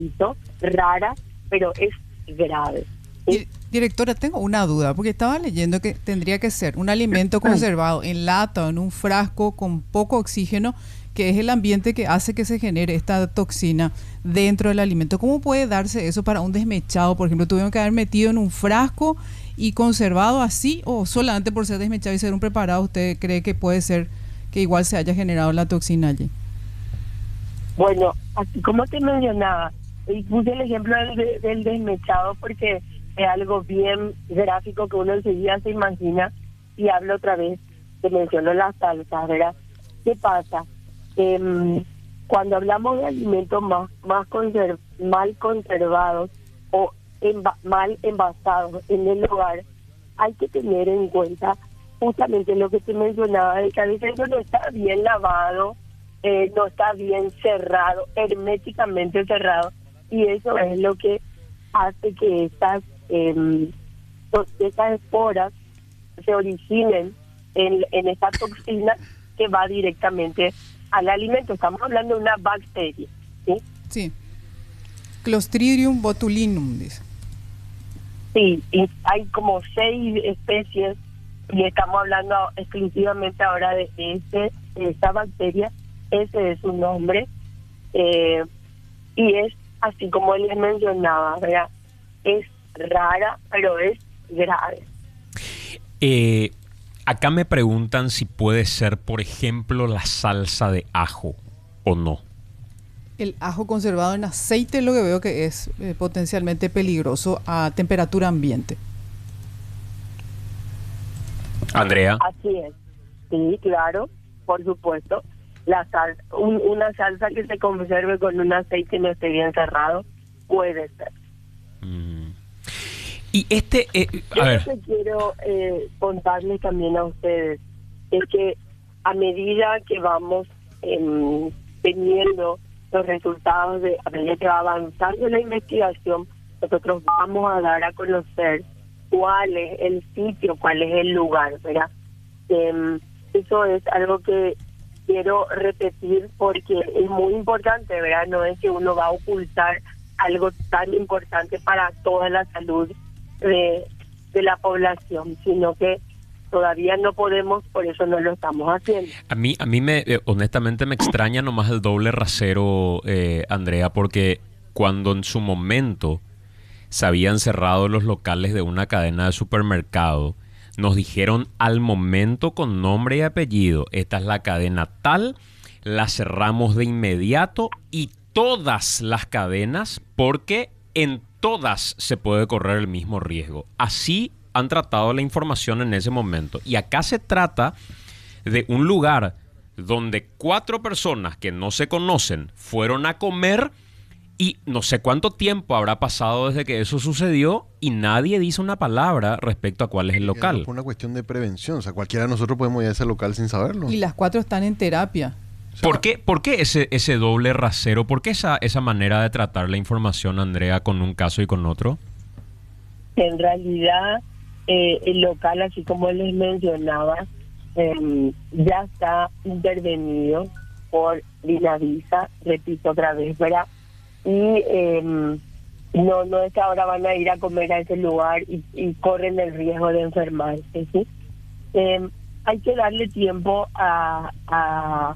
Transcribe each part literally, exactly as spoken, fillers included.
rara, pero es grave. Di- Directora, tengo una duda, porque estaba leyendo que tendría que ser un alimento conservado en lata o en un frasco con poco oxígeno, que es el ambiente que hace que se genere esta toxina dentro del alimento. ¿Cómo puede darse eso para un desmechado? Por ejemplo, ¿tuvieron que haber metido en un frasco y conservado así, o solamente por ser desmechado y ser un preparado, usted cree que puede ser que igual se haya generado la toxina allí? Bueno, así como te mencionaba, y puse el ejemplo del, de- del desmechado porque es algo bien gráfico que uno enseguida se imagina, y hablo otra vez, te menciono las salsas, ¿verdad? ¿Qué pasa? Em, Cuando hablamos de alimentos más, más conser- mal conservados o enva- mal envasados en el hogar, hay que tener en cuenta justamente lo que te mencionaba, de que a veces eso no está bien lavado, eh, no está bien cerrado, herméticamente cerrado, y eso es lo que hace que estas, eh, estas esporas se originen en, en esta toxina que va directamente al alimento. Estamos hablando de una bacteria, ¿sí? Sí. Clostridium botulinum, dice. Sí, y hay como seis especies y estamos hablando exclusivamente ahora de, este, de esta bacteria. Ese es su nombre, eh, y es así como les mencionaba, ¿verdad? Es rara, pero es grave. Eh, acá me preguntan si puede ser, por ejemplo, la salsa de ajo o no. El ajo conservado en aceite es lo que veo que es eh, potencialmente peligroso a temperatura ambiente. Andrea. Así es, sí, claro, por supuesto. La sal, un, una salsa que se conserve con un aceite y no esté bien cerrado, puede ser. Mm. Y este, eh, Yo a lo ver, que quiero eh, contarles también a ustedes es que a medida que vamos em, teniendo los resultados, de a medida que va avanzando la investigación, nosotros vamos a dar a conocer cuál es el sitio, cuál es el lugar, ¿verdad? Em, eso es algo que quiero repetir porque es muy importante, ¿verdad? No es que uno va a ocultar algo tan importante para toda la salud de, de la población, sino que todavía no podemos, por eso no lo estamos haciendo. a mí, a mí me, eh, honestamente me extraña nomás el doble rasero, eh, Andrea, porque cuando en su momento se habían cerrado los locales de una cadena de supermercado, nos dijeron al momento con nombre y apellido, esta es la cadena tal, la cerramos de inmediato y todas las cadenas, porque en todas se puede correr el mismo riesgo. Así han tratado la información en ese momento. Y acá se trata de un lugar donde cuatro personas que no se conocen fueron a comer y no sé cuánto tiempo habrá pasado desde que eso sucedió y nadie dice una palabra respecto a cuál es el local. Por una cuestión de prevención, o sea, cualquiera de nosotros podemos ir a ese local sin saberlo. Y las cuatro están en terapia. ¿Por qué, por qué ese, ese doble rasero? ¿Por qué esa, esa manera de tratar la información, Andrea, con un caso y con otro? En realidad, eh, el local, así como les mencionaba, eh, ya está intervenido por Dinavisa, repito otra vez, ¿verdad? Y eh, no no es que ahora van a ir a comer a ese lugar y, y corren el riesgo de enfermarse, ¿sí? Eh, hay que darle tiempo a, a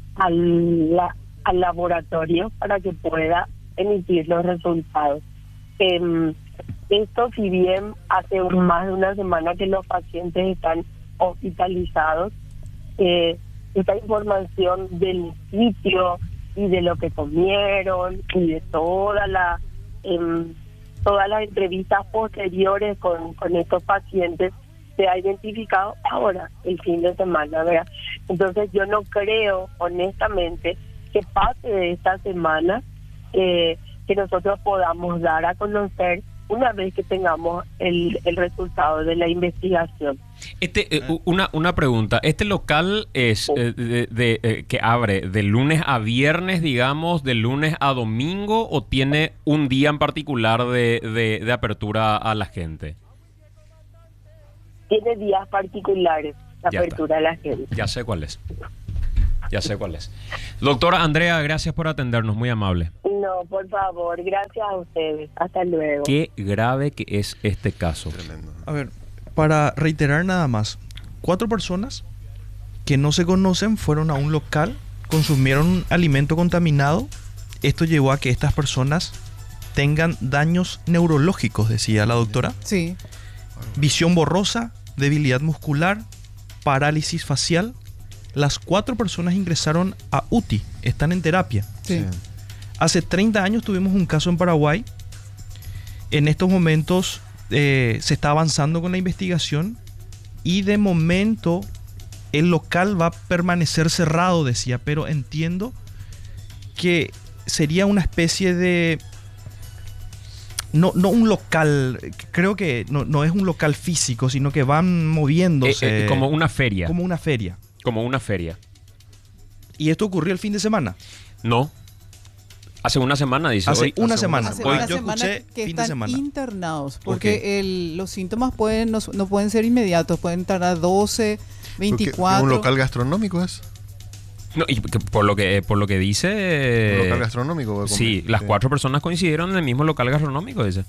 al, la, al laboratorio para que pueda emitir los resultados. Eh, esto, si bien hace un- más de una semana que los pacientes están hospitalizados, eh, esta información del sitio y de lo que comieron y de toda la em, todas las entrevistas posteriores con, con estos pacientes se ha identificado ahora, el fin de semana, ¿verdad? Entonces yo no creo, honestamente, que pase de esta semana eh, que nosotros podamos dar a conocer una vez que tengamos el, el resultado de la investigación. Este, eh, una, una pregunta. ¿Este local es eh, de, de, eh, que abre de lunes a viernes, digamos, de lunes a domingo, o tiene un día en particular de, de, de apertura a la gente? Tiene días particulares de Ya apertura a la gente. Ya sé cuál es. Ya sé cuál es. Doctora Andrea, gracias por atendernos, muy amable. No, por favor, gracias a ustedes. Hasta luego. Qué grave que es este caso. Tremendo. A ver, para reiterar nada más, cuatro personas que no se conocen fueron a un local, consumieron un alimento contaminado. Esto llevó a que estas personas tengan daños neurológicos, decía la doctora. Sí. Visión borrosa, debilidad muscular, parálisis facial. Las cuatro personas ingresaron a U T I, están en terapia. Sí. Sí. Hace treinta años tuvimos un caso en Paraguay. En estos momentos eh, se está avanzando con la investigación y de momento el local va a permanecer cerrado, decía, pero entiendo que sería una especie de... No, no un local, creo que no, no es un local físico, sino que van moviéndose. Eh, eh, como una feria. Como una feria. Como una feria. ¿Y esto ocurrió el fin de semana? No. Hace una semana, dice. Hace hoy. una hace semana. Hace Hoy una yo semana escuché que fin de están semana. internados, porque el, los síntomas pueden no, no pueden ser inmediatos, pueden tardar doce, veinticuatro. ¿Un local gastronómico es? No, y que por lo que por lo que dice. ¿Un local gastronómico? ¿O Sí, cómo? las cuatro personas coincidieron en el mismo local gastronómico, dice.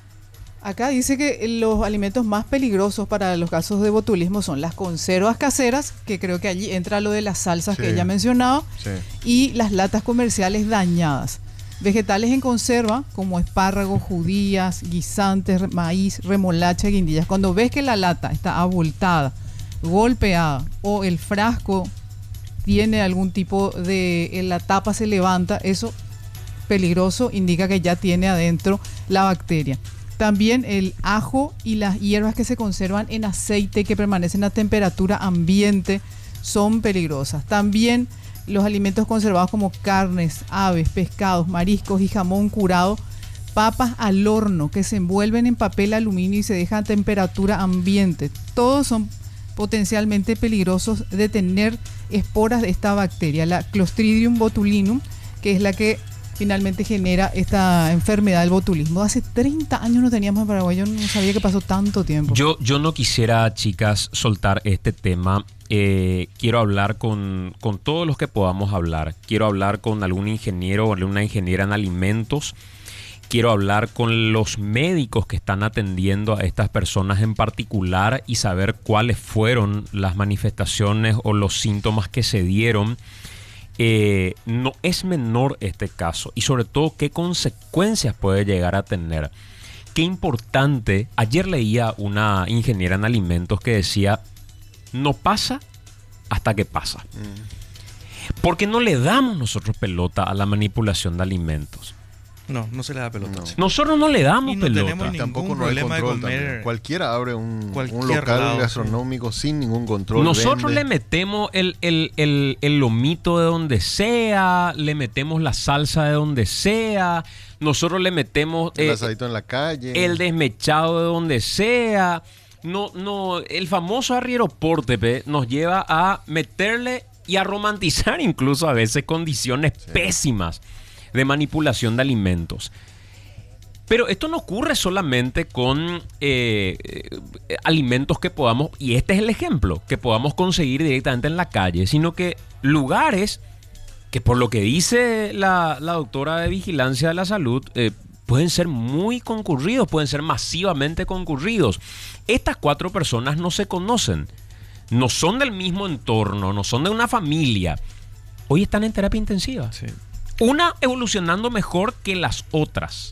Acá dice que los alimentos más peligrosos para los casos de botulismo son las conservas caseras, que creo que allí entra lo de las salsas Sí. que ella mencionaba, Sí. y las latas comerciales dañadas. Vegetales en conserva, como espárragos, judías, guisantes, maíz, remolacha, guindillas. Cuando ves que la lata está abultada, golpeada, o el frasco tiene algún tipo de... la tapa se levanta, eso peligroso, indica que ya tiene adentro la bacteria. También el ajo y las hierbas que se conservan en aceite, que permanecen a temperatura ambiente, son peligrosas. También los alimentos conservados como carnes, aves, pescados, mariscos y jamón curado, papas al horno que se envuelven en papel aluminio y se dejan a temperatura ambiente. Todos son potencialmente peligrosos de tener esporas de esta bacteria, la Clostridium botulinum, que es la que finalmente genera esta enfermedad del botulismo. Hace treinta años no teníamos en Paraguay, yo no sabía que pasó tanto tiempo. Yo, yo no quisiera, chicas, soltar este tema. Eh, quiero hablar con, con todos los que podamos hablar. Quiero hablar con algún ingeniero o alguna ingeniera en alimentos. Quiero hablar con los médicos que están atendiendo a estas personas en particular y saber cuáles fueron las manifestaciones o los síntomas que se dieron. Eh, no es menor este caso y sobre todo qué consecuencias puede llegar a tener. Qué importante. Ayer leía una ingeniera en alimentos que decía: no pasa hasta que pasa. Mm. Porque no le damos nosotros pelota a la manipulación de alimentos. No, no se le da pelota. No. Nosotros no le damos Y no pelota. tenemos ningún Tampoco no hay problema de control comer también. Cualquiera abre un, cualquier un local lado, gastronómico sin ningún control. Nosotros vende. le metemos el, el, el, el lomito de donde sea, le metemos la salsa de donde sea, nosotros le metemos El eh, asadito en la calle. el desmechado de donde sea. No, no, el famoso arriero porte nos lleva a meterle y a romantizar incluso a veces condiciones Sí. pésimas de manipulación de alimentos. Pero esto no ocurre solamente con eh, eh, alimentos que podamos, y este es el ejemplo, que podamos conseguir directamente en la calle, sino que lugares que, por lo que dice la, la doctora de Vigilancia de la Salud, eh, pueden ser muy concurridos, pueden ser masivamente concurridos. Estas cuatro personas no se conocen, no son del mismo entorno, no son de una familia. Hoy están en terapia intensiva. Sí. Una evolucionando mejor que las otras.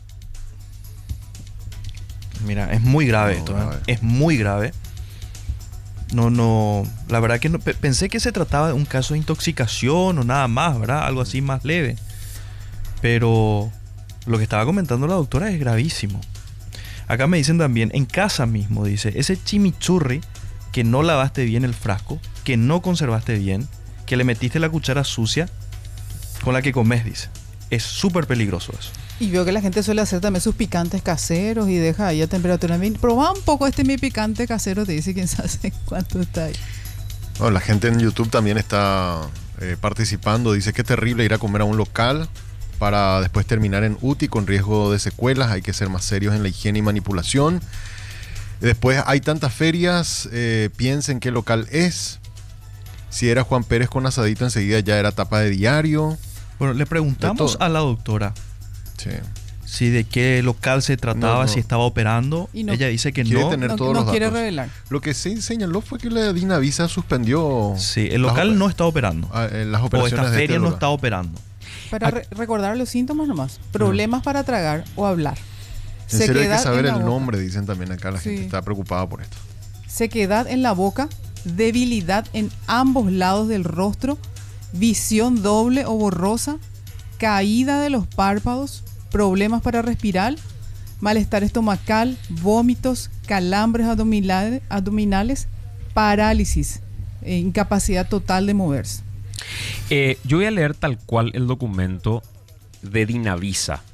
Mira, es muy grave No, esto, ¿eh? grave. Es muy grave. No, no, la verdad que no, pe- pensé que se trataba de un caso de intoxicación o nada más, ¿verdad? Algo así más leve. Pero lo que estaba comentando la doctora es gravísimo. Acá me dicen también, en casa mismo, dice, ese chimichurri que no lavaste bien el frasco, que no conservaste bien, que le metiste la cuchara sucia con la que comes, dice. Es súper peligroso eso. Y veo que la gente suele hacer también sus picantes caseros y deja ahí a temperatura ambiente. Probá un poco este mi picante casero, te dice quién sabe cuánto está ahí. Bueno, la gente en YouTube también está eh, participando. Dice que es terrible ir a comer a un local para después terminar en U T I con riesgo de secuelas. Hay que ser más serios en la higiene y manipulación. Después hay tantas ferias, eh, piensen qué local es. Si era Juan Pérez con asadito, enseguida ya era tapa de diario. Bueno, le preguntamos a la doctora Sí. si de qué local se trataba, No, no. si estaba operando. Y no- Ella dice que Quiere no. tener No, todos no los quiere datos. revelar. Lo que sí señaló fue que la Dinavisa suspendió Sí, el las local oper- no está operando. ah, eh, las O operaciones esta de feria este no local. está operando. Para Ah. re- recordar los síntomas nomás. Problemas para tragar o hablar. En serio hay que Sequedad saber en la el boca. nombre, dicen también acá. La Sí. gente está preocupada por esto. Sequedad en la boca, debilidad en ambos lados del rostro, visión doble o borrosa, caída de los párpados, problemas para respirar, malestar estomacal, vómitos, calambres abdominales, abdominales, parálisis, e incapacidad total de moverse. Eh, yo voy a leer tal cual el documento de Dinavisa.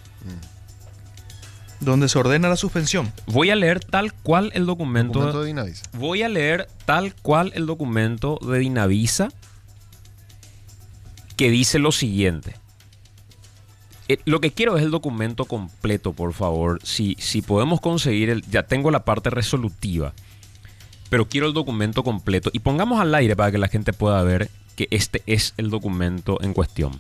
Donde se ordena la suspensión. Voy a leer tal cual el documento. Documento de Dinavisa. Voy a leer tal cual el documento de Dinavisa que dice lo siguiente. Eh, lo que quiero es el documento completo, por favor. Si, si podemos conseguir el... Ya tengo la parte resolutiva, pero quiero el documento completo. Y pongamos al aire para que la gente pueda ver que este es el documento en cuestión.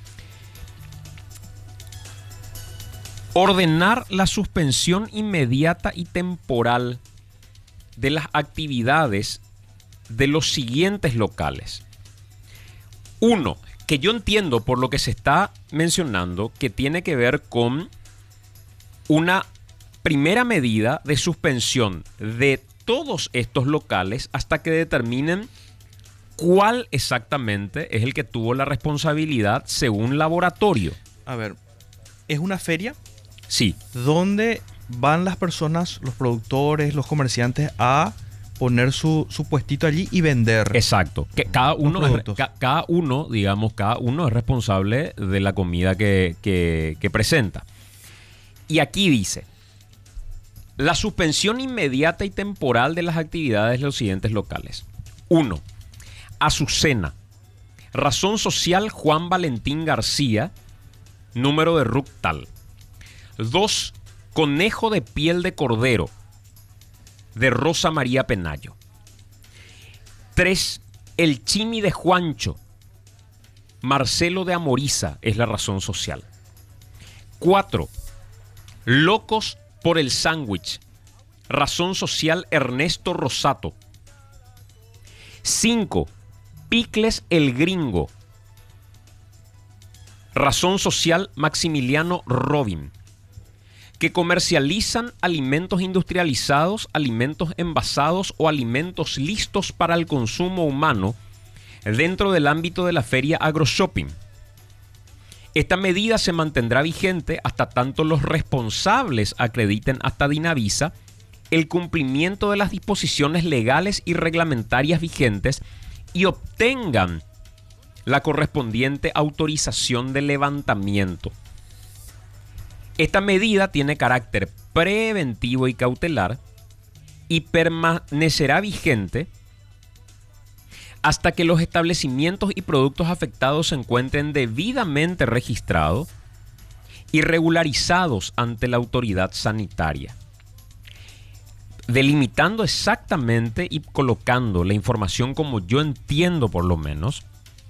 Ordenar la suspensión inmediata y temporal de las actividades de los siguientes locales. Uno, que yo entiendo por lo que se está mencionando que tiene que ver con una primera medida de suspensión de todos estos locales hasta que determinen cuál exactamente es el que tuvo la responsabilidad según laboratorio. A ver, es una feria Sí, donde van las personas, los productores, los comerciantes a poner su, su puestito allí y vender. exacto. Que cada uno, Los es, productos. ca- cada uno, digamos, cada uno es responsable de la comida que, que- que presenta. Y aquí dice, la suspensión inmediata y temporal de las actividades de los siguientes locales. Uno, Azucena. Razón social Juan Valentín García, número de R U C tal. Dos, Conejo de piel de cordero, de Rosa María Penayo. Tres, El Chimi de Juancho, Marcelo de Amoriza, es la razón social. Cuatro, Locos por el sándwich, razón social Ernesto Rosato. Cinco, Picles el Gringo, razón social Maximiliano Robin, que comercializan alimentos industrializados, alimentos envasados o alimentos listos para el consumo humano dentro del ámbito de la feria AgroShopping. Esta medida se mantendrá vigente hasta tanto los responsables acrediten hasta Dinavisa el cumplimiento de las disposiciones legales y reglamentarias vigentes y obtengan la correspondiente autorización de levantamiento. Esta medida tiene carácter preventivo y cautelar y permanecerá vigente hasta que los establecimientos y productos afectados se encuentren debidamente registrados y regularizados ante la autoridad sanitaria. Delimitando exactamente y colocando la información como yo entiendo por lo menos,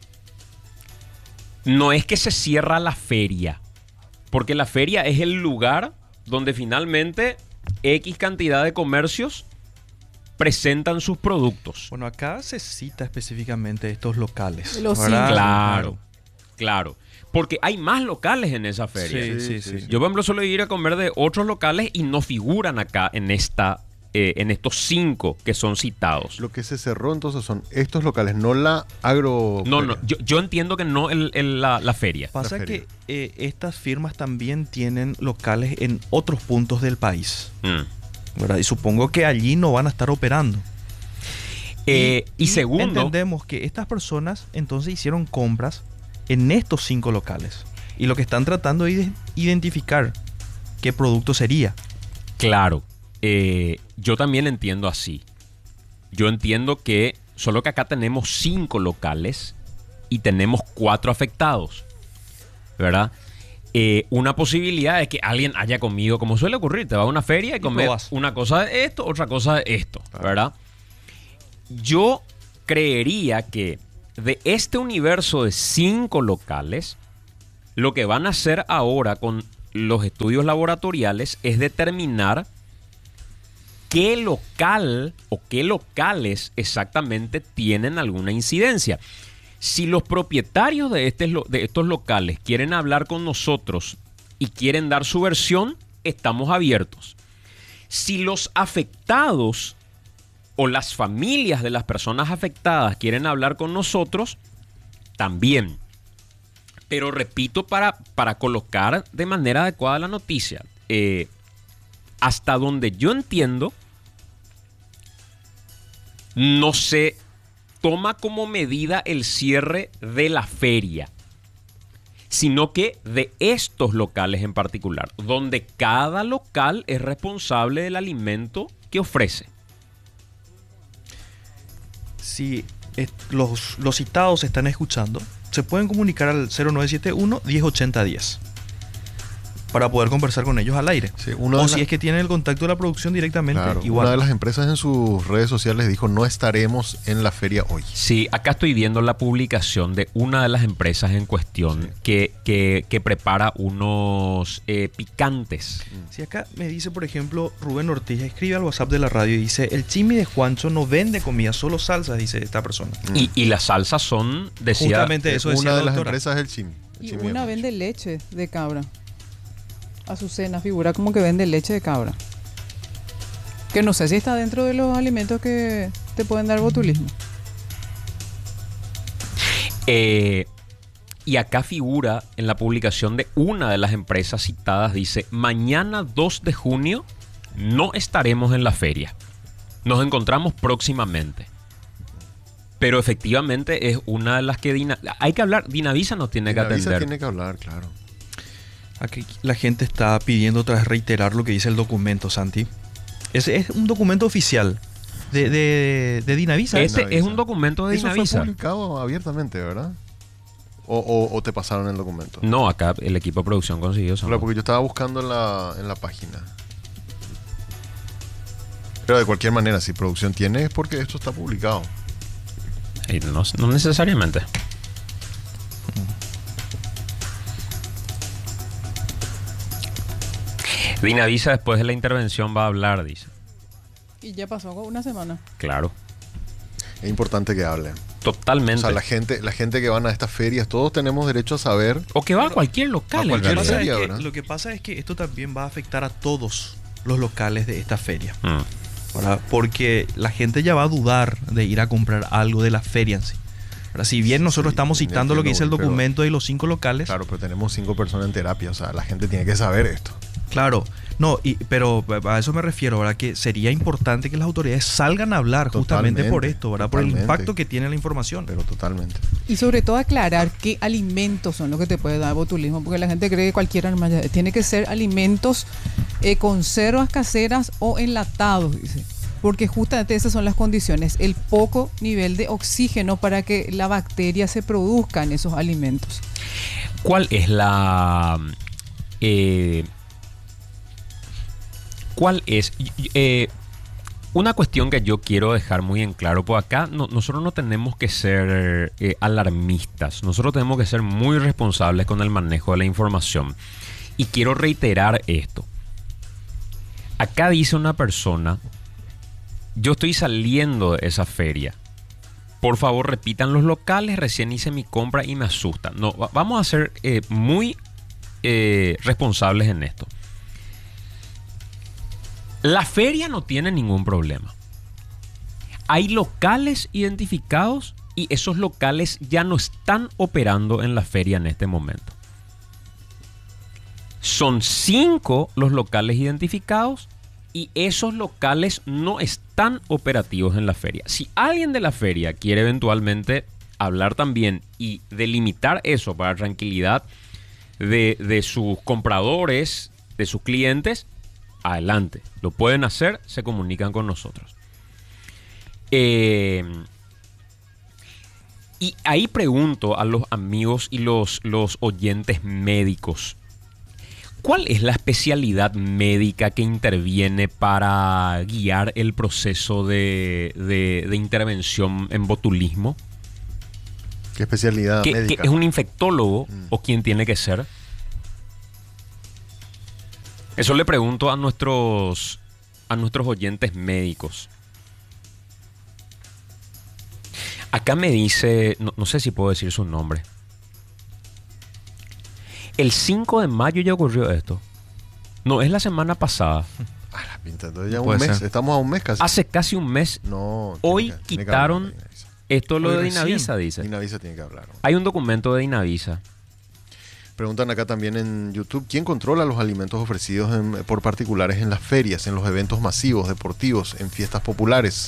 no es que se cierra la feria, porque la feria es el lugar donde finalmente X cantidad de comercios presentan sus productos. Bueno, acá se cita específicamente estos locales. Los ¿verdad? cinco. Claro, claro. Porque hay más locales en esa feria. Sí, sí, sí. Yo, por ejemplo, suelo ir a comer de otros locales y no figuran acá en esta, eh, en estos cinco que son citados. Lo que se cerró entonces son estos locales, no la agro. No, no, yo, yo entiendo que no el, el- la, la feria. Pasa La feria. que eh, estas firmas también tienen locales en otros puntos del país, Mm. ¿verdad? Y supongo que allí no van a estar operando. Eh, y, segundo, entendemos que estas personas entonces hicieron compras en estos cinco locales. Y lo que están tratando es de identificar qué producto sería. claro, eh, yo también entiendo así. Yo entiendo que solo que acá tenemos cinco locales y tenemos cuatro afectados, ¿verdad? Eh, una posibilidad es que alguien haya comido, como suele ocurrir, te va a una feria y, Y comes probas. una cosa de esto, otra cosa de esto, ¿verdad? Yo creería que de este universo de cinco locales, lo que van a hacer ahora con los estudios laboratoriales es determinar qué local o qué locales exactamente tienen alguna incidencia. Si los propietarios de, este, de estos locales quieren hablar con nosotros y quieren dar su versión, estamos abiertos. Si los afectados o las familias de las personas afectadas quieren hablar con nosotros, también. Pero repito, para, para colocar de manera adecuada la noticia, eh, hasta donde yo entiendo, no se toma como medida el cierre de la feria, sino que de estos locales en particular, donde cada local es responsable del alimento que ofrece. Si es- los, los citados están escuchando, se pueden comunicar al cero nueve siete uno, diez ochenta diez para poder conversar con ellos al aire. Sí, uno O de si la- es que tienen el contacto de la producción directamente, Claro, igual. una de las empresas en sus redes sociales dijo no estaremos en la feria hoy. Sí, acá estoy viendo la publicación de una de las empresas en cuestión que, que, que prepara unos eh, picantes. Si acá me dice, por ejemplo, Rubén Ortiz, escribe al WhatsApp de la radio y dice, el chimi de Juancho no vende comida, solo salsas, dice esta persona. Y, y las salsas son, decía, Justamente eso decía Una la de las doctora. empresas es el Chimi. el Y Chimi de una Macho. vende leche de cabra. Azucena figura como que vende leche de cabra. Que no sé si está dentro de los alimentos que te pueden dar botulismo. Eh, y acá figura en la publicación de una de las empresas citadas, dice, mañana dos de junio no estaremos en la feria. Nos encontramos próximamente. Pero efectivamente es una de las que... Dina- hay que hablar, Dinavisa nos tiene que Dinavisa atender. tiene que hablar, claro. Aquí la gente está pidiendo otra vez reiterar lo que dice el documento, Santi. Es, es un documento oficial de, de, de Dinavisa. Este Dinavisa. es un documento de Eso fue Dinavisa. publicado abiertamente, ¿verdad? O, o- o te pasaron el documento. No, acá el equipo de producción consiguió eso. Claro, porque yo estaba buscando en la, en la página. Pero de cualquier manera, si producción tiene es porque esto está publicado. Eh, No, no necesariamente. Dinavisa después de la intervención va a hablar, dice. Y ya pasó una semana. Claro, Es importante que hablen. totalmente. O sea, la gente, la gente que van a estas ferias, todos tenemos derecho a saber. O que va a cualquier local. A en cualquier Lo que, pasa realidad. feria, es que, ¿verdad? lo que pasa es que esto también va a afectar a todos los locales de esta feria. Mm. ¿Verdad? Porque la gente ya va a dudar de ir a comprar algo de la feria en sí. Ahora, si bien nosotros Sí, estamos citando lo que dice el pero- documento de los cinco locales, Claro, pero tenemos cinco personas en terapia. O sea, la gente tiene que saber esto. claro, no, y, pero a eso me refiero, ¿verdad? Que sería importante que las autoridades salgan a hablar justamente Totalmente, por esto, ¿verdad? Por el totalmente. impacto que tiene la información. Pero totalmente. Y sobre todo aclarar qué alimentos son los que te puede dar botulismo, porque la gente cree que cualquiera nomás ya- tiene que ser alimentos, eh, conservas caseras o enlatados, dice. Porque justamente esas son las condiciones, el poco nivel de oxígeno para que la bacteria se produzca en esos alimentos. ¿Cuál es la... eh, ¿Cuál es... eh, una cuestión que yo quiero dejar muy en claro, pues acá no- nosotros no tenemos que ser eh, alarmistas, nosotros tenemos que ser muy responsables con el manejo de la información. Y quiero reiterar esto. Acá dice una persona, yo estoy saliendo de esa feria. Por favor, repitan los locales, recién hice mi compra y me asusta. No, va- vamos a ser eh, muy eh, responsables en esto. La feria no tiene ningún problema. Hay locales identificados y esos locales ya no están operando en la feria en este momento. Son cinco los locales identificados y esos locales no están operativos en la feria. Si alguien de la feria quiere eventualmente hablar también y delimitar eso para tranquilidad de, de sus compradores, de sus clientes, adelante. Lo pueden hacer, se comunican con nosotros. Eh, y ahí pregunto a los amigos y los, los oyentes médicos, ¿Cuál es la especialidad médica que interviene para guiar el proceso de, de, de intervención en botulismo? ¿Qué especialidad ¿Qué, médica? qué, ¿Es un infectólogo Mm. o quién tiene que ser? Eso le pregunto a nuestros, a nuestros oyentes médicos. Acá me dice, no, no sé si puedo decir su nombre. El cinco de mayo ya ocurrió esto. No, es la semana pasada. Ah, la pinta, entonces ya un Puede mes. ser. Estamos a un mes casi. Hace casi un mes. No. Hoy tiene que- tiene que quitaron hablar con Dinavisa. esto lo Hoy de recién. Dinavisa, dice. Dinavisa tiene que hablar. Hay un documento de Dinavisa. Preguntan acá también en YouTube, ¿quién controla los alimentos ofrecidos en- por particulares en las ferias, en los eventos masivos, deportivos, en fiestas populares?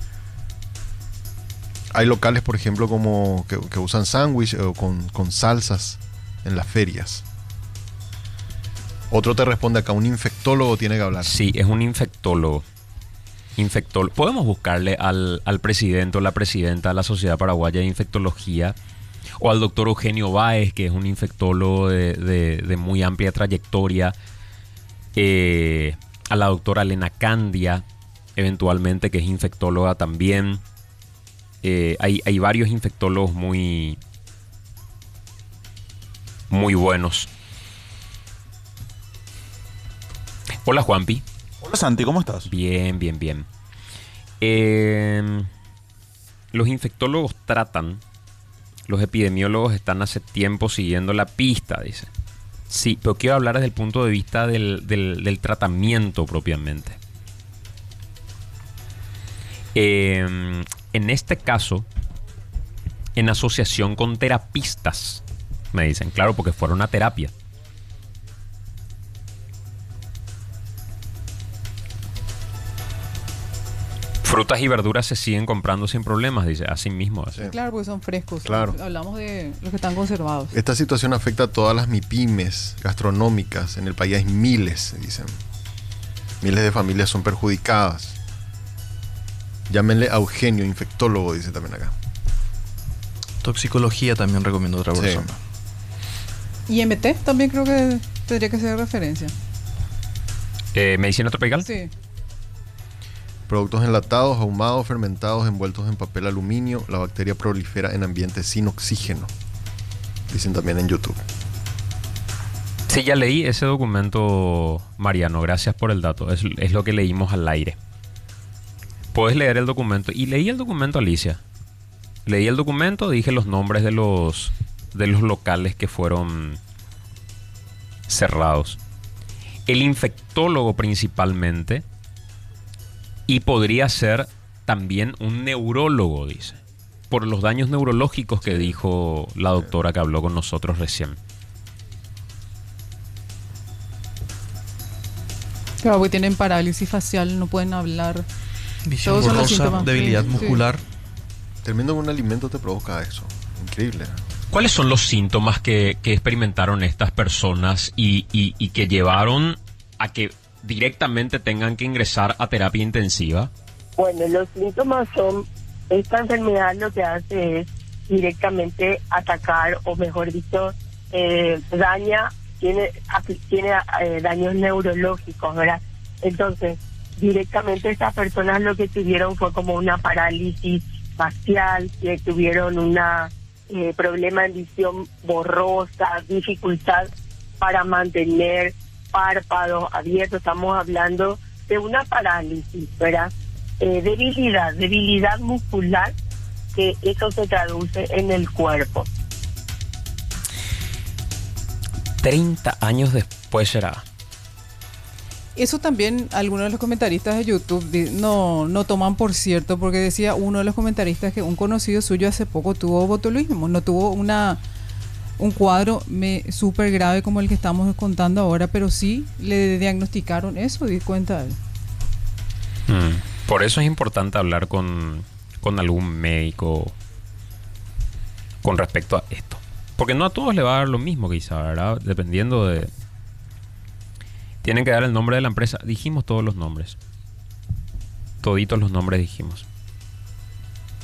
Hay locales, por ejemplo, como que, que usan sándwich o con, con salsas en las ferias. Otro te responde acá, un infectólogo tiene que hablar. Sí, es un infectólogo. Infectólogo. Podemos buscarle al, al presidente o la presidenta de la Sociedad Paraguaya de Infectología o al doctor Eugenio Báez, que es un infectólogo de, de- de muy amplia trayectoria, eh, a la doctora Elena Candia, eventualmente, que es infectóloga también. Eh, hay, hay varios infectólogos muy, muy buenos. Hola, Juanpi. Hola Santi, ¿cómo estás? Bien, bien, bien. Eh, los infectólogos tratan, los epidemiólogos están hace tiempo siguiendo la pista, dice. Sí, pero quiero hablar desde el punto de vista del, del- del tratamiento propiamente. Eh, en este caso, en asociación con terapistas, me dicen, claro, porque fueron a terapia. Frutas y verduras se siguen comprando sin problemas, dice, así mismo. así. Sí. Claro, porque son frescos. Claro. Hablamos de los que están conservados. Esta situación afecta a todas las MIPYMES gastronómicas. En el país hay miles, dicen. Miles de familias son perjudicadas. Llámenle a Eugenio, infectólogo, dice también acá. Toxicología también recomiendo otra Sí. persona. Y M T también creo que tendría que ser referencia. Eh, ¿Medicina tropical? Sí. Productos enlatados, ahumados, fermentados, envueltos en papel aluminio. La bacteria prolifera en ambientes sin oxígeno. Dicen también en YouTube. Sí, ya leí ese documento, Mariano. Gracias por el dato. Es, es lo que leímos al aire. Puedes leer el documento. Y leí el documento, Alicia. Leí el documento, dije los nombres de los, de los locales que fueron cerrados. El infectólogo principalmente. Y podría ser también un neurólogo, dice. Por los daños neurológicos que dijo la doctora que habló con nosotros recién. Claro, porque tienen parálisis facial, no pueden hablar. Visión Todos son los borrosa, síntomas. debilidad Sí, muscular. Tremendo que un alimento te provoca eso. Increíble. ¿Cuáles son los síntomas que, que experimentaron estas personas y, y- y que llevaron a que directamente tengan que ingresar a terapia intensiva? Bueno, los síntomas son, esta enfermedad lo que hace es directamente atacar, o mejor dicho, eh, daña, tiene, afi- tiene eh, daños neurológicos, ¿verdad? Entonces, directamente estas personas lo que tuvieron fue como una parálisis facial, que tuvieron una eh, problema en visión borrosa, dificultad para mantener párpados abiertos. Estamos hablando de una parálisis, ¿verdad? Eh, debilidad, debilidad muscular, que eso se traduce en el cuerpo. treinta años después será. Eso también algunos de los comentaristas de YouTube di- no, no toman por cierto, porque decía uno de los comentaristas que un conocido suyo hace poco tuvo botulismo, no tuvo una un cuadro me- súper grave como el que estamos contando ahora, pero sí le diagnosticaron eso, di cuenta él. Mm. Por eso es importante hablar con, con algún médico con respecto a esto. Porque no a todos le va a dar lo mismo, quizá, ¿verdad? Dependiendo de... Tienen que dar el nombre de la empresa. Dijimos todos los nombres. Toditos los nombres dijimos.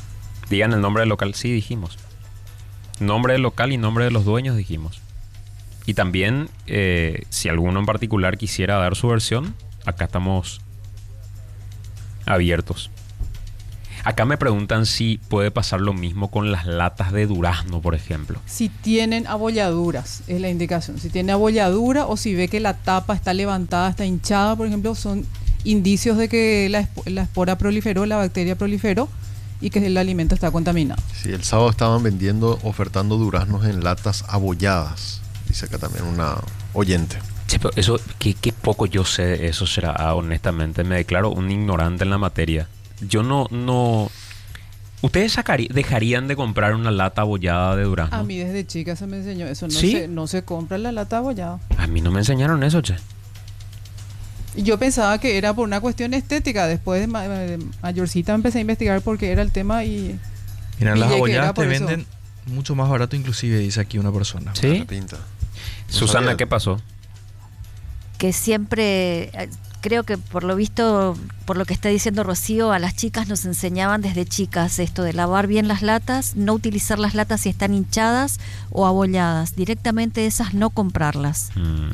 Digan el nombre del local. Sí, dijimos. Nombre del local y nombre de los dueños dijimos. Y también, eh, si alguno en particular quisiera dar su versión, acá estamos abiertos. Acá me preguntan si puede pasar lo mismo con las latas de durazno, por ejemplo. Si tienen abolladuras, es la indicación. Si tiene abolladura o si ve que la tapa está levantada, está hinchada, por ejemplo, son indicios de que la, esp- la espora proliferó, la bacteria proliferó y que el alimento está contaminado. Sí, el sábado estaban vendiendo, ofertando duraznos en latas abolladas. Dice acá también una oyente. Che, pero eso, qué, qué poco yo sé de eso será, ah, honestamente. Me declaro un ignorante en la materia. Yo no, no... ¿Ustedes sacarí- dejarían de comprar una lata abollada de durazno? A mí desde chica se me enseñó eso. No, ¿Sí? se, no se compra la lata abollada. A mí no me enseñaron eso, che. Y yo pensaba que era por una cuestión estética. Después de, ma- de mayorcita empecé a investigar porque era el tema y... Mira, Y las ya que abolladas era te por eso. venden mucho más barato inclusive, dice aquí una persona. ¿Sí? La pinta. No Susana, sabía. ¿qué pasó? Que siempre, eh, creo que por lo visto, por lo que está diciendo Rocío, a las chicas nos enseñaban desde chicas esto de lavar bien las latas, no utilizar las latas si están hinchadas o abolladas, directamente esas no comprarlas. Mm.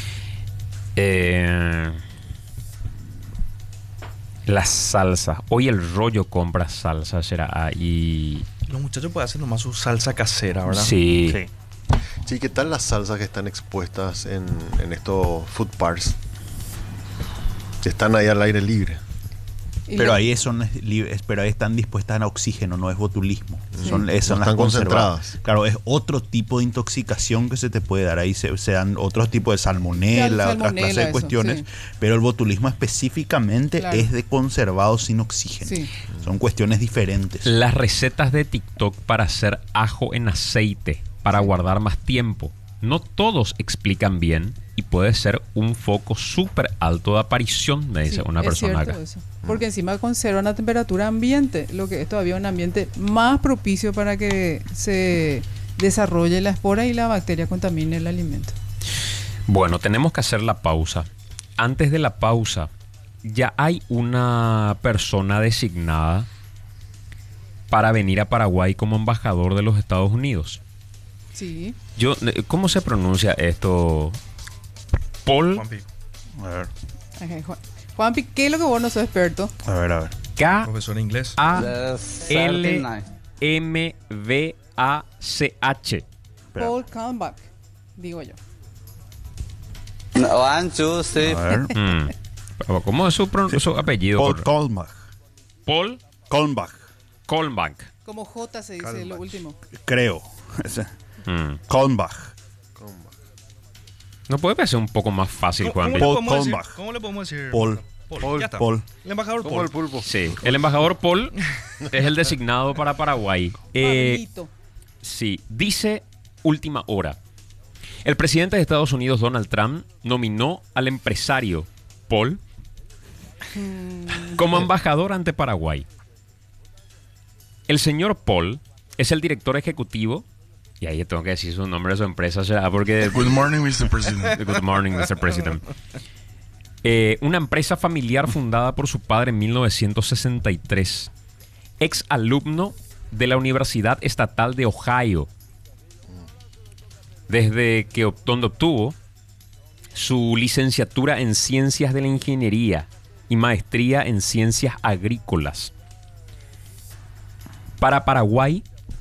Eh, la salsa. Hoy el rollo compra salsa, será. Ah, y... Los muchachos pueden hacer nomás su salsa casera, ¿verdad? Sí. Sí. Sí, ¿qué tal las salsas que están expuestas en, en estos food parks? Que están ahí al aire libre. y Pero lo- ahí son libres, pero ahí están dispuestas a oxígeno, no es botulismo. Sí. Son, es- son No las están conservadas. concentradas. Claro, es otro tipo de intoxicación que se te puede dar. Ahí se, se dan otros tipos de salmonela, Claro, otras salmonela, clases de eso, cuestiones. sí. Pero el botulismo específicamente Claro. es de conservado sin oxígeno. Sí. Son cuestiones diferentes. Las recetas de TikTok para hacer ajo en aceite para guardar más tiempo. No todos explican bien y puede ser un foco súper alto de aparición, me dice Sí, una es persona cierto acá. eso. Porque encima conservan a temperatura ambiente, lo que es todavía un ambiente más propicio para que se desarrolle la espora y la bacteria contamine el alimento. Bueno, tenemos que hacer la pausa. Antes de la pausa, ya hay una persona designada para venir a Paraguay como embajador de los Estados Unidos. Sí. Yo, ¿cómo se pronuncia esto? Paul Juanpi, A ver, Ajá, Juan- Juanpi, ¿qué es lo que vos no sos experto? a ver, a ver. K profesor inglés. A The L thirty nine. M V A C H. Espera. Paul Kalmbach, digo yo. One, two, three. A ver. Mm. Pero, ¿cómo es su, pron- su apellido? Paul Por- Kolmbach. Paul Kolmbach, Kolmbach. Como J se dice Kalmbach. lo último. creo. Ese. Mm. Kolmbach. ¿No puede ser un poco más fácil, ¿Cómo, Juan? cómo le Paul podemos decir? Kolmbach. ¿Cómo le podemos decir? Paul. Paul. Ya está. Paul. El embajador Como Paul. el pulpo. Sí, el embajador Paul es el designado para Paraguay. Eh, Pablito. sí, dice última hora. El presidente de Estados Unidos, Donald Trump, nominó al empresario Paul como embajador ante Paraguay. El señor Paul es el director ejecutivo, y ahí tengo que decir su nombre de su empresa, será porque... Good morning, mister President. Good morning, mister President. Eh, una empresa familiar fundada por su padre en mil novecientos sesenta y tres. Ex alumno de la Universidad Estatal de Ohio. Desde que ob- donde obtuvo su licenciatura en Ciencias de la Ingeniería y maestría en Ciencias Agrícolas. Para Paraguay,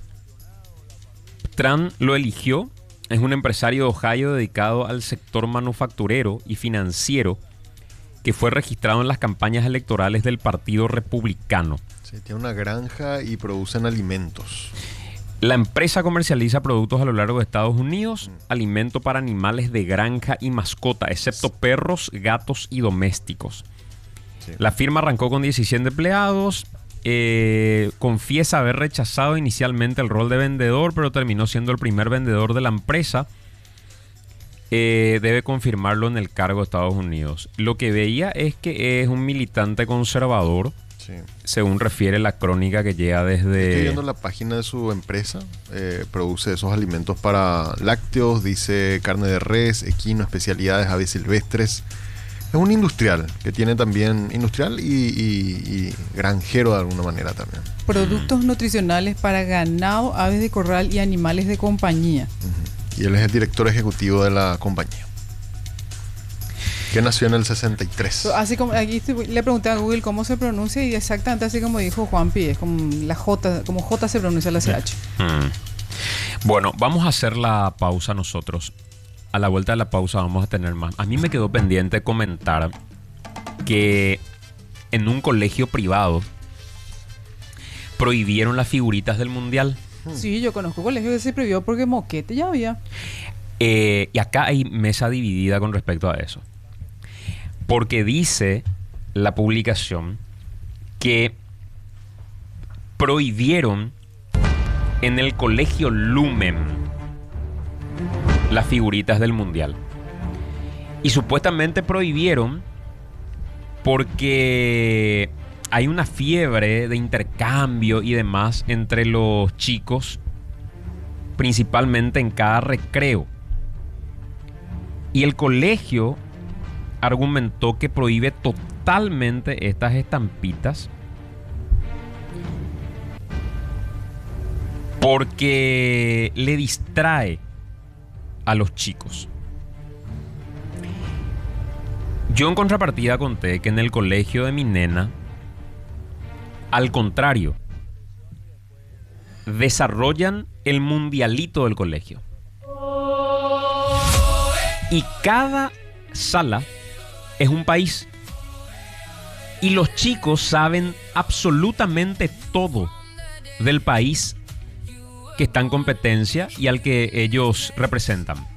Trump lo eligió. Es un empresario de Ohio dedicado al sector manufacturero y financiero que fue registrado en las campañas electorales del Partido Republicano. Sí, tiene una granja y producen alimentos. La empresa comercializa productos a lo largo de Estados Unidos, alimento para animales de granja y mascota, excepto perros, gatos y domésticos. Sí. La firma arrancó con diecisiete empleados. Eh, confiesa haber rechazado inicialmente el rol de vendedor, pero terminó siendo el primer vendedor de la empresa. Eh, debe confirmarlo en el cargo de Estados Unidos. Lo que veía es que es un militante conservador, Sí. según refiere la crónica que llega Estoy desde... viendo la página de su empresa. Eh, produce esos alimentos para lácteos, dice carne de res, equino, especialidades, aves silvestres. Es un industrial que tiene también industrial y, y- y granjero de alguna manera también. Productos nutricionales para ganado, aves de corral y animales de compañía. Y él es el director ejecutivo de la compañía, que nació en el sesenta y tres. Así como aquí estoy- le pregunté a Google cómo se pronuncia y exactamente así como dijo Juanpi, es como la J, como J se pronuncia la C H. Mm. Bueno, vamos a hacer la pausa nosotros. A la vuelta de la pausa vamos a tener más. A mí me quedó pendiente comentar que en un colegio privado prohibieron las figuritas del mundial. Sí, yo conozco colegios que se prohibió porque moquete ya había. Eh, y acá hay mesa dividida con respecto a eso. Porque dice la publicación que prohibieron en el colegio Lumen las figuritas del mundial. Y supuestamente prohibieron porque hay una fiebre de intercambio y demás entre los chicos, principalmente en cada recreo. Y el colegio argumentó que prohíbe totalmente estas estampitas porque le distrae a los chicos. Yo en contrapartida conté que en el colegio de mi nena, al contrario, desarrollan el mundialito del colegio. Y cada sala es un país. Y los chicos saben absolutamente todo del país que está en competencia y al que ellos representan.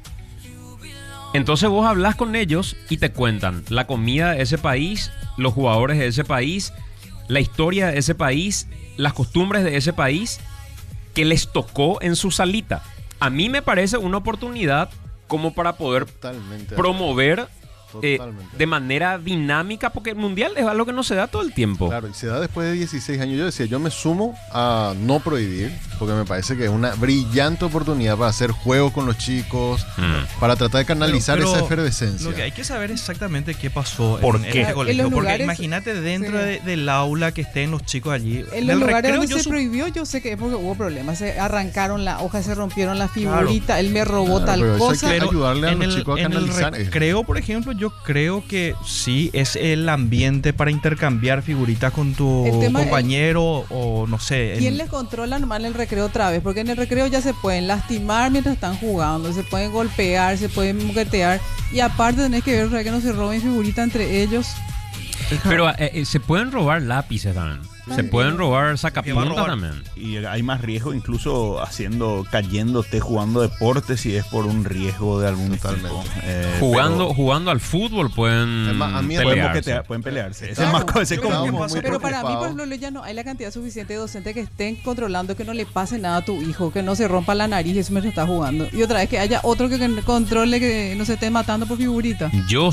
Entonces vos hablas con ellos y te cuentan la comida de ese país, los jugadores de ese país, la historia de ese país, las costumbres de ese país que les tocó en su salita. A mí me parece una oportunidad como para poder Totalmente. promover eh, Totalmente. de manera dinámica, porque el mundial es algo que no se da todo el tiempo. Claro, y se da después de dieciséis años. Yo decía, yo me sumo a no prohibir, porque me parece que es una brillante oportunidad para hacer juegos con los chicos, Mm. para tratar de canalizar Pero- esa pero efervescencia. Lo que hay que saber exactamente qué pasó ¿Por en, qué? en ese colegio. En los Porque lugares- imagínate dentro sí. de- del aula que estén los chicos allí. En los Del lugares recreo, donde yo se su- prohibió, yo sé que es porque hubo problemas. Se arrancaron la hoja, se rompieron la figurita, él me robó Claro, tal pero eso hay cosa. que ayudarle a en los el, chicos a en el canalizar eso. recreo, por ejemplo, yo creo que sí es el ambiente para intercambiar figuritas con tu El tema es- compañero o no sé. en- ¿Quién les controla nomás en el recreo otra vez? Porque en el recreo ya se pueden lastimar mientras están jugando, se pueden golpear, se pueden moquetear. Y aparte tenés que ver, o sea, que no se roben figuritas entre ellos. Pero eh, eh, se pueden robar lápices también. Se pueden robar ¿Qué va a sacapuntas robar? también. Y hay más riesgo incluso haciendo, cayéndote jugando deportes si es por un riesgo de algún Totalmente. tipo. Eh, Jugando, pero jugando al fútbol pueden Además, a mí- pueden, pelearse. moquetear, pueden pelearse. Ese es Claro, más co- ese yo es creo común. que muy Pero para mí, por preocupado. ejemplo, ya no hay la cantidad suficiente de docentes que estén controlando que no le pase nada a tu hijo, que no se rompa la nariz y eso mientras está jugando. Y otra vez que haya otro que que controle que no se esté matando por figurita. Yo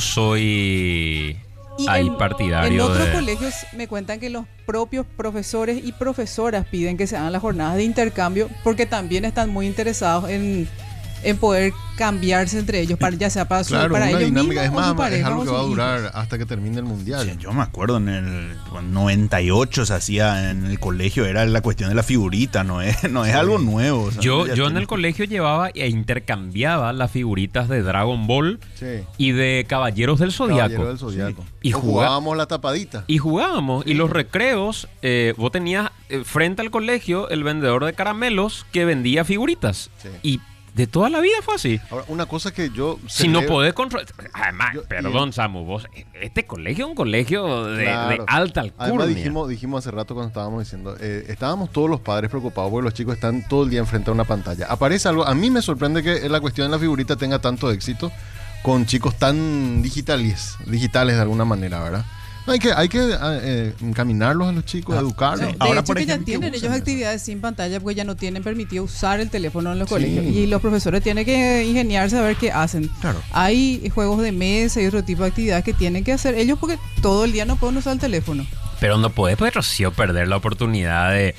soy Y ahí en, partidario en otros de... colegios me cuentan que los propios profesores y profesoras piden que se hagan las jornadas de intercambio porque también están muy interesados en, en poder cambiarse entre ellos, para, ya sea para, su, Claro, para una ellos dinámica. mismos Es o su más, es pareja algo o que sus va a durar hijos. hasta que termine el mundial. Sí, yo me acuerdo en el noventa y ocho se hacía en el colegio, era la cuestión de la figurita, no es, no es Sí. algo nuevo. o sea, Yo, ya yo en tiene- el colegio llevaba e intercambiaba las figuritas de Dragon Ball Sí. y de Caballeros del Zodiaco. Caballero del Zodiaco. Y O juga- jugábamos la tapadita. Y jugábamos. Y los recreos, eh, vos tenías eh, frente al colegio el vendedor de caramelos que vendía figuritas. Sí. Y de toda la vida fue así. Ahora, una cosa que yo... Si no celebro- podés controlar... Además, Yo- perdón, Samu, vos... Este colegio es un colegio de, Claro. de alta alcurnia. Además dijimos, dijimos hace rato cuando estábamos diciendo, eh, estábamos todos los padres preocupados porque los chicos están todo el día enfrente a una pantalla. Aparece algo, a mí me sorprende que la cuestión de la figurita tenga tanto éxito con chicos tan digitales, digitales de alguna manera, ¿verdad? No, hay que, hay que eh, encaminarlos a los chicos, Ah, educarlos. De Ahora, hecho, por que ya ejemplo, tienen que ellos usan actividades sin pantalla porque ya no tienen permitido usar el teléfono en los Sí. colegios. Y los profesores tienen que ingeniarse a ver qué hacen. Claro. Hay juegos de mesa y otro tipo de actividades que tienen que hacer ellos porque todo el día no pueden usar el teléfono. Pero no podés, pues, Rocío, perder la oportunidad de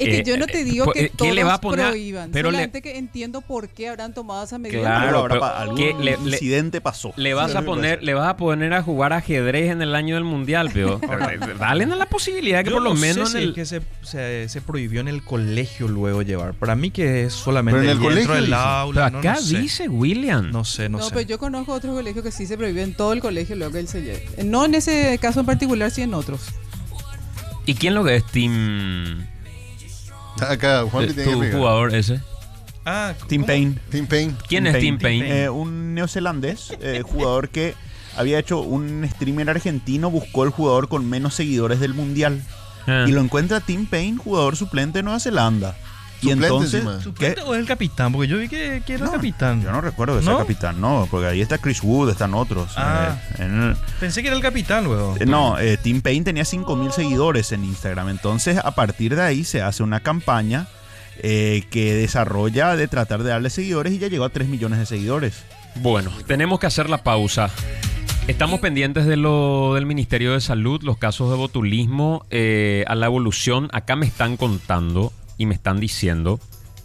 Es que Eh, yo no te digo eh, que ¿qué todos le va a poner? prohíban, Pero le- solamente que entiendo por qué habrán tomado esa medida. Claro, Claro, ahora pero pa- algún ¿qué le- le- incidente pasó. Le vas Sí, a sí, poner, le vas a poner a jugar ajedrez en el año del mundial, pero dale la posibilidad que Yo por lo no sé menos si en es el que se, se, se prohibió en el colegio luego llevar. Para mí que es solamente Pero en el dentro colegio del dice. aula. Pero no, acá no sé. dice William. No sé, no, No, sé. pero yo conozco otros colegios que sí se prohíbe en todo el colegio luego que él se lleve. No en ese caso en particular, sí en otros. ¿Y quién lo que es Tim? Acá, Juan eh, tiene que tu pegar. jugador ese. Ah, Tim ¿cómo? Payne. Tim Payne. ¿Quién es Tim Payne? Eh, un neozelandés, eh, jugador que había hecho un streamer argentino, buscó el jugador con menos seguidores del mundial. Ah. Y lo encuentra Tim Payne, jugador suplente de Nueva Zelanda. Y Suplente entonces, encima. ¿qué? ¿Suplente o es el capitán? Porque yo vi que, que era No, el capitán. Yo no recuerdo que sea ¿No? capitán, no, porque ahí está Chris Wood, están otros. Ah. Eh, en el- Pensé que era el capitán luego. eh, no, eh, Tim Payne tenía cinco mil seguidores en Instagram. Entonces, a partir de ahí se hace una campaña eh, que desarrolla de tratar de darle seguidores y ya llegó a tres millones de seguidores. Bueno, tenemos que hacer la pausa. Estamos pendientes de lo del Ministerio de Salud, los casos de botulismo, eh, a la evolución. Acá me están contando y me están diciendo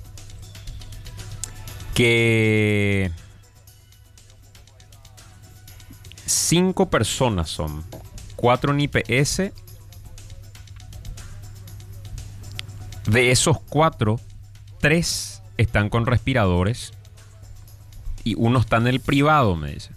que cinco personas son, cuatro en I P S. De esos cuatro, tres están con respiradores y uno está en el privado, me dice.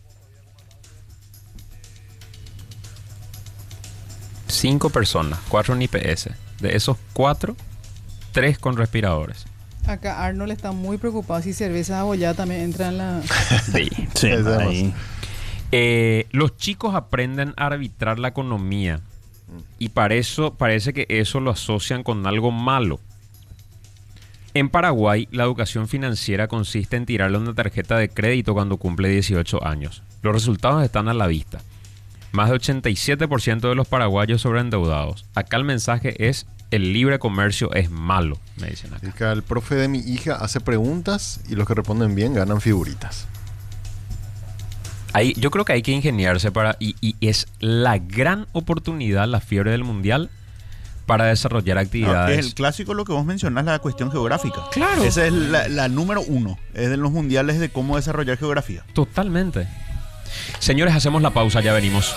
Cinco personas, cuatro en I P S. De esos cuatro, tres con respiradores. Acá Arnold está muy preocupado si cerveza abollada también entra en la... Sí. Sí, Eso es ahí. Eh, los chicos aprenden a arbitrar la economía y para eso, parece que eso lo asocian con algo malo. En Paraguay, la educación financiera consiste en tirarle una tarjeta de crédito cuando cumple dieciocho años. Los resultados están a la vista. Más de ochenta y siete por ciento de los paraguayos sobreendeudados. Acá el mensaje es: el libre comercio es malo, me dicen acá. Acá el profe de mi hija hace preguntas y los que responden bien ganan figuritas. Ahí, yo creo que hay que ingeniarse para... Y, y es la gran oportunidad, la fiebre del mundial, para desarrollar No, actividades. es el clásico, lo que vos mencionás, la cuestión geográfica. Claro. Esa es la, la número uno. Es de los mundiales de cómo desarrollar geografía. Totalmente. Señores, hacemos la pausa, ya venimos.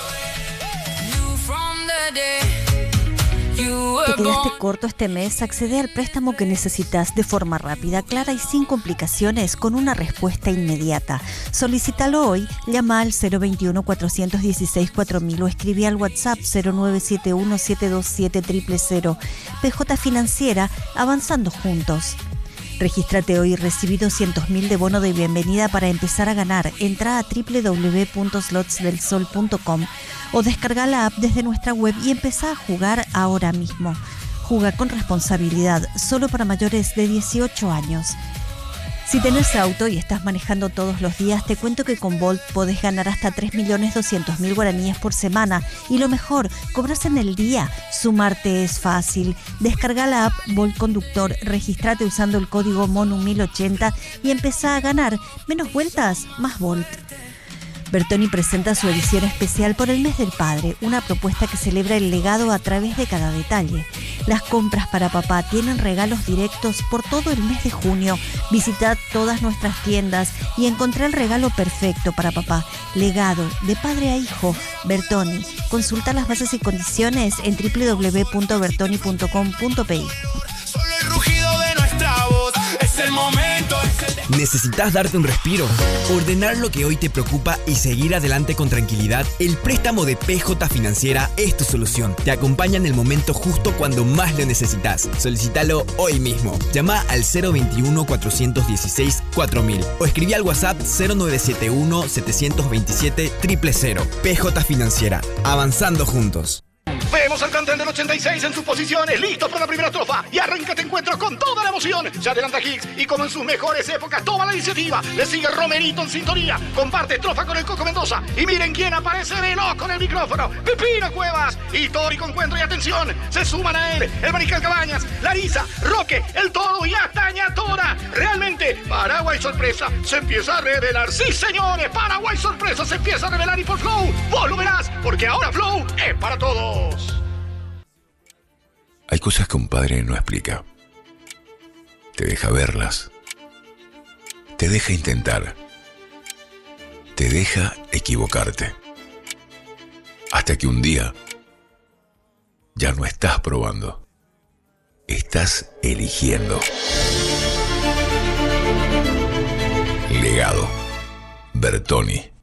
¿Te quedaste corto este mes? Accede al préstamo que necesitas de forma rápida, clara y sin complicaciones con una respuesta inmediata. Solicítalo hoy, llama al cero veintiuno, cuatrocientos dieciséis, cuatro mil o escribí al WhatsApp cero nueve siete uno, siete dos siete, cero cero cero. P J Financiera, avanzando juntos. Regístrate hoy y recibí doscientos mil de bono de bienvenida para empezar a ganar. Entra a doble u doble u doble u punto slots del sol punto com o descarga la app desde nuestra web y empezá a jugar ahora mismo. Juega con responsabilidad, solo para mayores de dieciocho años. Si tenés auto y estás manejando todos los días, te cuento que con Bolt podés ganar hasta tres millones doscientos mil guaraníes por semana. Y lo mejor, cobras en el día. Sumarte es fácil. Descarga la app Bolt Conductor, registrate usando el código MONU mil ochenta y empezá a ganar. Menos vueltas, más Bolt. Bertoni presenta su edición especial por el mes del padre, una propuesta que celebra el legado a través de cada detalle. Las compras para papá tienen regalos directos por todo el mes de junio. Visita todas nuestras tiendas y encontrá el regalo perfecto para papá. Legado, de padre a hijo, Bertoni. Consulta las bases y condiciones en doble u doble u doble u punto bertoni punto com punto pe i. Solo el rugido de nuestra voz es el momento. Es el... ¿Necesitas darte un respiro? Ordenar lo que hoy te preocupa y seguir adelante con tranquilidad. El préstamo de P J Financiera es tu solución. Te acompaña en el momento justo cuando más lo necesitas. Solicítalo hoy mismo. Llama al cero veintiuno, cuatrocientos dieciséis, cuatro mil o escribí al WhatsApp cero nueve siete uno, setecientos veintisiete, cero cero cero. P J Financiera. Avanzando juntos. Vemos al plantel del ochenta y seis en sus posiciones, listos para la primera estrofa. Y arranca este encuentro con toda la emoción. Se adelanta Higgs y como en sus mejores épocas toma la iniciativa. Le sigue Romerito en sintonía. Comparte estrofa con el Coco Mendoza. Y miren quién aparece veloz con el micrófono. Pepino Cuevas. Histórico encuentro y atención. Se suman a él el Mariscal Cabañas, Larisa, Roque, el Toro y hasta Ñatora. Realmente, Paraguay Sorpresa se empieza a revelar. Sí, señores, Paraguay Sorpresa se empieza a revelar y por Flow, vos lo verás, porque ahora Flow es para todos. Hay cosas que un padre no explica. Te deja verlas. Te deja intentar. Te deja equivocarte. Hasta que un día ya no estás probando. Estás eligiendo. Legado. Bertoni.